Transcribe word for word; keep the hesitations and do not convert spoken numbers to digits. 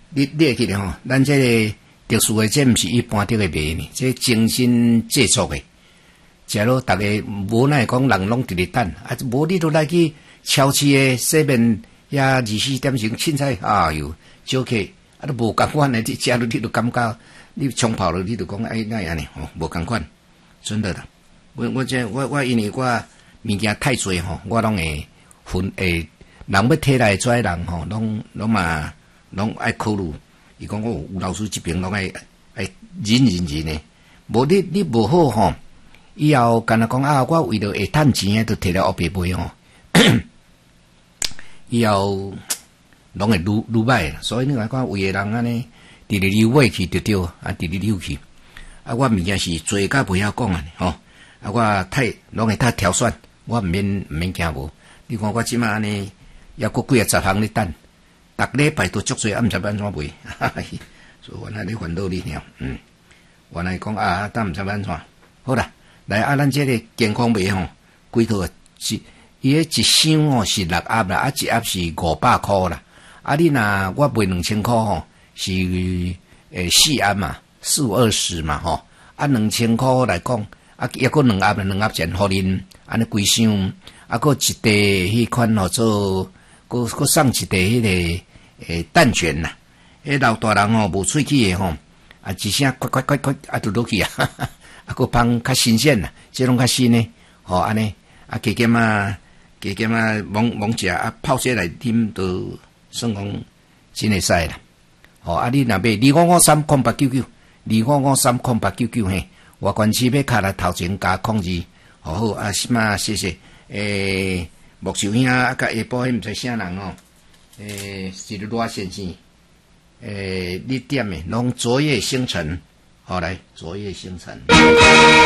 你你会记得吼，咱这个特殊的，这毋是一般得个卖呢，这精心制作的。食咯，逐个无奈讲人拢伫咧等，啊，无你都来去超市的西面遐二四点钟凊彩，哎哟，少客，啊都无共款的，你食落你都感觉，你冲泡了，你就讲哎那样呢，吼，无共款，真的啦。我我这我我因为我物件太侪吼，我拢会分诶，人要摕来做人吼，拢拢嘛拢爱考虑。伊讲我有老师这边拢爱爱忍忍忍的，无你你无好吼。以后干那讲啊，我为了会趁钱诶，都摕来黑白买吼。以后拢会愈愈歹，所以你来讲，有诶人安尼，直直溜尾去就对，啊，直直溜去。啊，我物件是做甲袂晓讲啊，吼。啊，我太拢会太挑选，我毋免毋免惊无。你看我即马安尼，抑阁几啊十项咧等，逐礼拜都足侪，啊，毋知要安怎卖。所以原来咧烦恼你了，嗯，原来讲啊，但毋知要安怎。好啦。来啊！咱这个健康码吼，几套是伊迄一箱哦是六盒啦，啊一盒是五百箍啦。啊，你若我卖两千箍吼，是诶四盒嘛，四五二十嘛吼。啊，两千箍来讲，啊，抑个两盒两盒钱互恁，安尼规箱，啊，个一袋迄款吼做，个个送一袋迄个诶蛋卷啦。迄老大人吼无喙齿诶吼，啊一声快快快快啊就落去啊！啊，个芳较新鲜啦，即拢较新呢，吼安尼，啊加减啊，加减啊，忙忙食啊，泡水来啉都算讲真会使啦。吼啊，你若买二五五三空八九九，二五五三空八九九嘿，我关系要卡来头前加控制，好好啊，是嘛，谢谢。诶，木秀兄啊，甲下晡迄毋知啥人哦，诶，是罗先生，诶，你点诶，拢昨夜星辰。好，来，昨夜星辰。